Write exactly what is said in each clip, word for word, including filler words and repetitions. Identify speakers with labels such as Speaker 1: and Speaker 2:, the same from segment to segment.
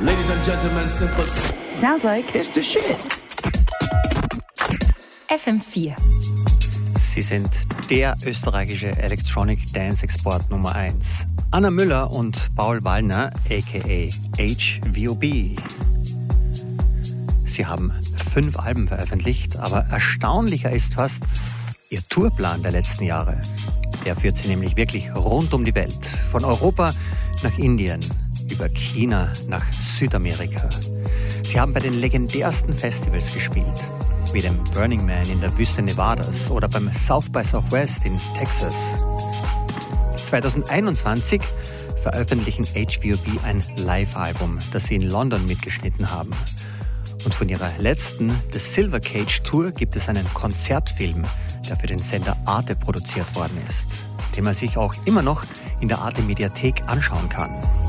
Speaker 1: Ladies and gentlemen, simple.
Speaker 2: Sounds like
Speaker 1: it's the shit.
Speaker 3: F M vier.
Speaker 4: Sie sind der österreichische Electronic Dance Export Nummer eins. Anna Müller und Paul Wallner, aka H V O B. Sie haben fünf Alben veröffentlicht, aber erstaunlicher ist fast ihr Tourplan der letzten Jahre. Der führt sie nämlich wirklich rund um die Welt. Von Europa nach Indien, über China nach Südamerika. Sie haben bei den legendärsten Festivals gespielt, wie dem Burning Man in der Wüste Nevadas oder beim South by Southwest in Texas. zwanzig einundzwanzig veröffentlichen H V O B ein Live-Album, das sie in London mitgeschnitten haben. Und von ihrer letzten, The Silver Cage Tour, gibt es einen Konzertfilm, der für den Sender Arte produziert worden ist, den man sich auch immer noch in der Arte Mediathek anschauen kann.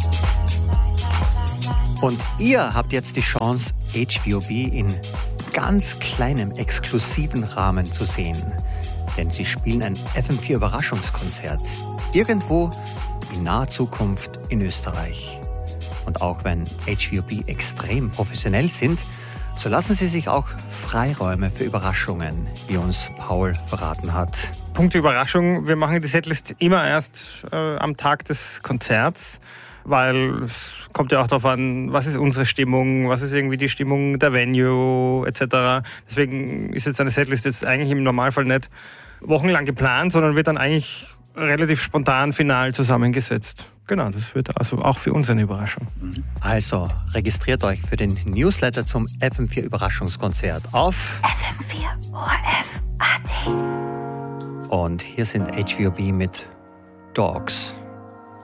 Speaker 4: Und ihr habt jetzt die Chance, H V O B in ganz kleinem, exklusiven Rahmen zu sehen. Denn sie spielen ein F M vier Überraschungskonzert. Irgendwo in naher Zukunft in Österreich. Und auch wenn H V O B extrem professionell sind, so lassen sie sich auch Freiräume für Überraschungen, wie uns Paul verraten hat.
Speaker 5: Punkt Überraschung, wir machen die Setlist immer erst äh, am Tag des Konzerts, weil es kommt ja auch darauf an, was ist unsere Stimmung, was ist irgendwie die Stimmung der Venue et cetera. Deswegen ist jetzt eine Setlist jetzt eigentlich im Normalfall nicht wochenlang geplant, sondern wird dann eigentlich relativ spontan final zusammengesetzt. Genau, das wird also auch für uns eine Überraschung.
Speaker 4: Also registriert euch für den Newsletter zum F M vier Überraschungskonzert auf
Speaker 2: F M vier O R F Punkt A T.
Speaker 4: Und hier sind H V O B mit Dogs.